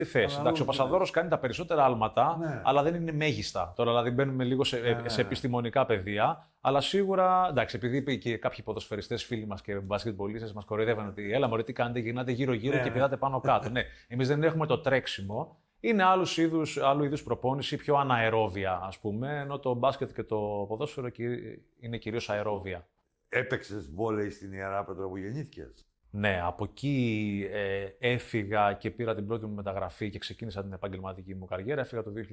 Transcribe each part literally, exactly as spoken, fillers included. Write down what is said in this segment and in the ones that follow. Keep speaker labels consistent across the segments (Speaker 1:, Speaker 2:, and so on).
Speaker 1: θέση. Εντάξει, ο Πασαδόρος κάνει τα περισσότερα άλματα,
Speaker 2: ναι.
Speaker 1: αλλά δεν είναι μέγιστα. Τώρα δηλαδή μπαίνουμε λίγο σε,
Speaker 2: ναι, ναι, ναι.
Speaker 1: σε επιστημονικά πεδία. Αλλά σίγουρα, εντάξει, επειδή είπε και κάποιοι ποδοσφαιριστές φίλοι μας και μπασκετμπολίστες μας κοροϊδεύαν ότι έλα μωρέ τι κάνετε, γυρνάτε γύρω-γύρω
Speaker 2: ναι,
Speaker 1: και
Speaker 2: ναι.
Speaker 1: πηδάτε πάνω κάτω. Ναι, εμείς δεν έχουμε το τρέξιμο. Είναι άλλους είδους, άλλου είδους προπόνηση, πιο αναερόβια ας πούμε, ενώ το μπάσκετ και το ποδόσφαιρο είναι κυρίως αερόβια.
Speaker 2: Έπαιξες βόλεϊ στην Ιεράπετρο που γεννήθηκες?
Speaker 1: Ναι, από εκεί ε, έφυγα και πήρα την πρώτη μου μεταγραφή και ξεκίνησα την επαγγελματική μου καριέρα. Έφυγα το δύο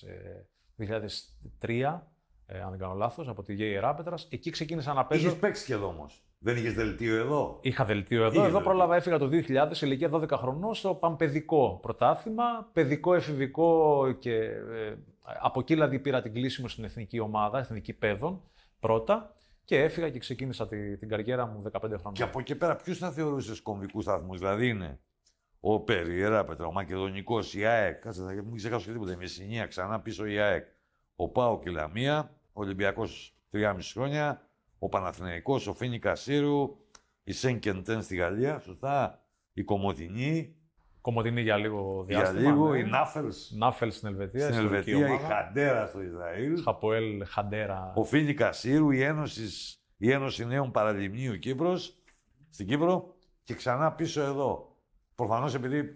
Speaker 1: χιλιάδες τρία, ε, αν δεν κάνω λάθος, από τη ΓΕΙ Ιεράπετρας. Εκεί ξεκίνησα να παίζω.
Speaker 2: Είχες παίξει και εδώ όμως. Δεν είχες δελτίο εδώ?
Speaker 1: Είχα δελτίο εδώ.
Speaker 2: Είχες
Speaker 1: εδώ
Speaker 2: δελτίο.
Speaker 1: πρόλαβα, έφυγα το δύο χιλιάδες, ηλικία δώδεκα χρονών, στο πανπαιδικό πρωτάθλημα. Παιδικό, εφηβικό και ε, από εκεί δηλαδή πήρα την κλίση μου στην εθνική ομάδα, εθνική παιδών πρώτα. Και έφυγα και ξεκίνησα τη, την καριέρα μου δεκαπέντε χρόνια.
Speaker 2: Και από εκεί πέρα, ποιους θα θεωρούσες κομβικούς σταθμούς? Δηλαδή είναι ο Πέρι, η Ιεράπετρα, ο Μακεδονικός, η ΑΕΚ. Κάτσε, θα μην ξεχάσω και τίποτα. Η Μεσσηνία, ξανά πίσω η ΑΕΚ. Ο ΠΑΟΚ, η Λαμία, ο Ολυμπιακός τρία και μισό χρόνια, ο Παναθηναϊκός, ο Φίνικα Σύρου, η Σεν Κεντέν στη Γαλλία, σωστά. Η Κομοτηνή.
Speaker 1: Κομοτηνή για λίγο διάστημα.
Speaker 2: Για λίγο,
Speaker 1: ναι.
Speaker 2: η Νάφελς.
Speaker 1: Νάφελς στην Ελβετία.
Speaker 2: Στην Ελβετία, η Χαντέρα στο Ισραήλ.
Speaker 1: Χαποέλ, Χαντέρα.
Speaker 2: Ο Φίνικα Σύρου, η Ένωση, η Ένωση Νέων Παραλιμνίου Κύπρος, στην Κύπρο και ξανά πίσω εδώ. Προφανώς επειδή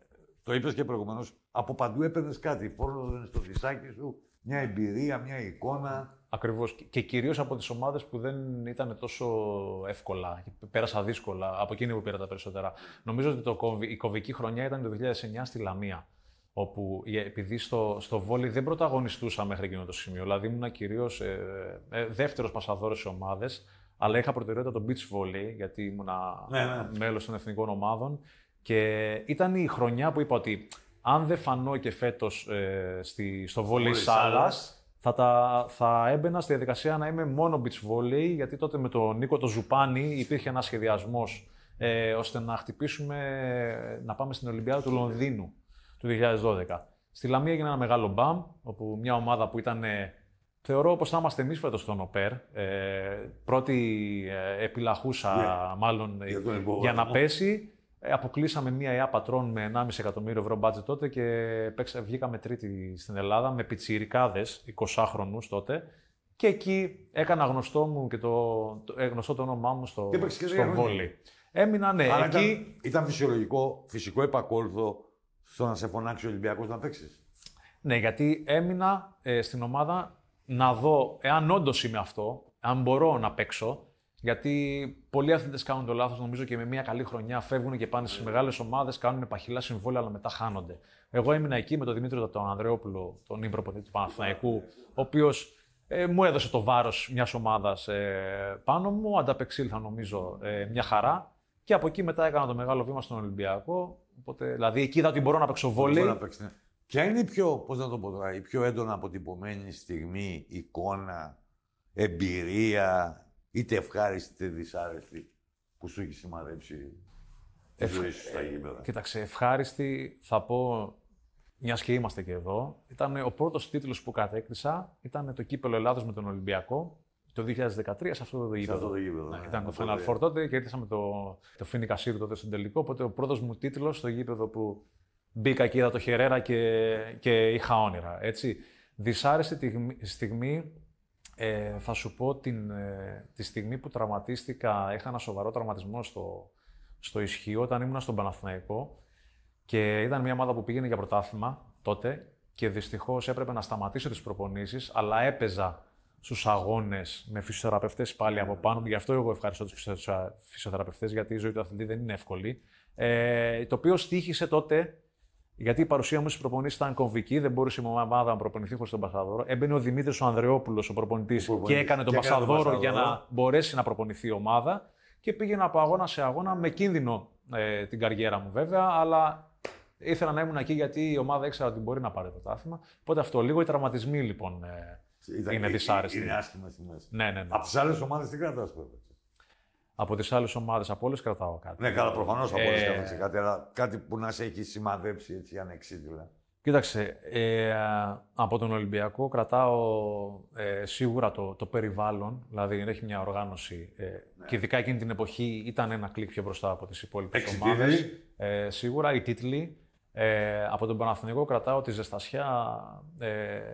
Speaker 2: το είπες και προηγουμένως, από παντού έπαιρνες κάτι. Φόρλωνες στο φυσάκι σου μια εμπειρία, μια εικόνα.
Speaker 1: Ακριβώς. Και κυρίως από τις ομάδες που δεν ήταν τόσο εύκολα. Πέρασα δύσκολα. Από εκείνη που πήρα τα περισσότερα. Νομίζω ότι το, η κομβική χρονιά ήταν το δύο χιλιάδες εννιά στη Λαμία. Όπου επειδή στο, στο βόλεϊ δεν πρωταγωνιστούσα μέχρι εκείνο το σημείο. Δηλαδή ήμουν κυρίως ε, ε, δεύτερος πασαδόρος σε ομάδες. Αλλά είχα προτεραιότητα το beach volley, γιατί ήμουνα
Speaker 2: ναι, ναι.
Speaker 1: μέλος των εθνικών ομάδων. Και ήταν η χρονιά που είπα ότι αν δεν φανώ και φέτος ε, στη, στο βόλεϊ σάλας, θα, τα, θα έμπαινα στη διαδικασία να είμαι μόνο beach volley, γιατί τότε με τον Νίκο το Ζουπάνι υπήρχε ένας σχεδιασμός ε, ώστε να χτυπήσουμε, να πάμε στην Ολυμπιάδα του Λονδίνου του δύο χιλιάδες δώδεκα. Στη Λαμία έγινε ένα μεγάλο μπαμ, όπου μια ομάδα που ήταν, θεωρώ πως θα είμαστε εμείς φέτος στον ΟΠΕΡ, ε, πρώτη ε, επιλαχούσα yeah. μάλλον
Speaker 2: για,
Speaker 1: για να πέσει. Ε, αποκλείσαμε μια ΕΑ Πατρών με ενάμιση εκατομμύριο ευρώ μπάτζετ τότε και παίξα, βγήκαμε τρίτη στην Ελλάδα με πιτσιρικάδες, εικοσάχρονους τότε. Και εκεί έκανα γνωστό μου και το, το, γνωστό το όνομά μου στο, στο βόλεϊ. Έμεινα, ναι,
Speaker 2: άρα
Speaker 1: εκεί...
Speaker 2: Ήταν, ήταν φυσιολογικό, φυσικό επακόλουθο στο να σε φωνάξει ο Ολυμπιακός να παίξεις.
Speaker 1: Ναι, γιατί έμεινα ε, στην ομάδα να δω εάν όντως είμαι αυτό, αν μπορώ να παίξω. Γιατί πολλοί αθλητές κάνουν το λάθος, νομίζω και με μια καλή χρονιά φεύγουν και πάνε στις μεγάλες ομάδες, κάνουν παχυλά συμβόλαια, αλλά μετά χάνονται. Εγώ έμεινα εκεί με τον Δημήτριο τον Ανδρεόπουλο, τον ύμπροπονητή του Παναθηναϊκού, ο οποίος ε, μου έδωσε το βάρος μιας ομάδας ε, πάνω μου, ανταπεξήλθα νομίζω ε, μια χαρά. Και από εκεί μετά έκανα το μεγάλο βήμα στον Ολυμπιακό. Οπότε, δηλαδή εκεί είδα ότι μπορώ να παίξω βόλεϊ.
Speaker 2: Ναι. Ποια είναι η πιο, πώς να το πω τώρα, η πιο έντονα αποτυπωμένη στιγμή, εικόνα, εμπειρία, είτε ευχάριστη είτε δυσάρεστη, που σου έχει σημαδέψει τη ζωή σου στα γήπεδα?
Speaker 1: Κοίταξε, ευχάριστη θα πω, μιας και είμαστε και εδώ, ήταν ο πρώτος τίτλος που κατέκτησα, ήταν το κύπελλο Ελλάδος με τον Ολυμπιακό το δύο χιλιάδες δεκατρία σε αυτό το γήπεδο.
Speaker 2: Σε αυτό το γήπεδο,
Speaker 1: ναι,
Speaker 2: ναι,
Speaker 1: ήταν
Speaker 2: ναι,
Speaker 1: το Final Four τότε και ήρθαμε το, το Φίνικα Σύρου τότε στον τελικό, οπότε ο πρώτος μου τίτλος στο γήπεδο που μπήκα και είδα το Χερέρα και, και είχα όνειρα, έτσι. Δυσάρεστη στιγμή, ε, θα σου πω την, ε, τη στιγμή που τραυματίστηκα, είχα ένα σοβαρό τραυματισμό στο, στο ισχύο όταν ήμουν στον Παναθηναϊκό και ήταν μια ομάδα που πήγαινε για πρωτάθλημα τότε και δυστυχώς έπρεπε να σταματήσω τις προπονήσεις, αλλά έπαιζα στους αγώνες με φυσιοθεραπευτές πάλι από πάνω. Γι' αυτό εγώ ευχαριστώ τους φυσιοθεραπευτές, γιατί η ζωή του αθλητή δεν είναι εύκολη. Ε, το οποίο στοίχησε τότε, γιατί η παρουσία μου στις προπονήσεις ήταν κομβική, δεν μπορούσε η ομάδα να προπονηθεί χωρίς τον Πασαδόρο. Έμπαινε ο Δημήτρης ο Ανδρεόπουλος, ο προπονητής, και έκανε τον Πασαδόρο για να μπορέσει να προπονηθεί η ομάδα. Και πήγαινα από αγώνα σε αγώνα, με κίνδυνο ε, την καριέρα μου βέβαια, αλλά ήθελα να ήμουν εκεί γιατί η ομάδα ήξερα ότι μπορεί να πάρει το πρωτάθλημα. Οπότε αυτό, λίγο οι τραυματισμοί λοιπόν ε,
Speaker 2: Ήταν,
Speaker 1: είναι δυσάρεστοι.
Speaker 2: Είναι άσχημες στιγμές.
Speaker 1: Ναι, ναι, ναι.
Speaker 2: Από τις άλλες ομάδες τι κρατάς πρώτα?
Speaker 1: Από τις άλλες ομάδες, από όλες κρατάω κάτι.
Speaker 2: Ναι, καλά, προφανώς από όλες
Speaker 1: ε...
Speaker 2: κρατάς κάτι, αλλά κάτι που να σε έχει σημαδέψει έτσι ανεξίτηλα.
Speaker 1: Κοίταξε, ε, από τον Ολυμπιακό κρατάω ε, σίγουρα το, το περιβάλλον, δηλαδή έχει μια οργάνωση ε, ναι. Και ειδικά εκείνη την εποχή ήταν ένα κλικ πιο μπροστά από τις υπόλοιπες ομάδες. Ε, σίγουρα οι τίτλοι, Ε, από τον Παναθηναϊκό κρατάω τη ζεστασιά ε,